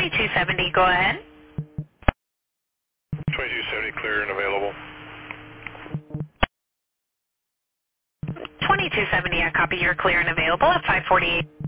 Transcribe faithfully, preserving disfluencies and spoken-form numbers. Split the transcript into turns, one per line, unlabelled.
twenty-two seventy, go ahead.
twenty-two seventy, clear and available.
twenty-two seventy, I copy, you're clear and available at five forty-eight.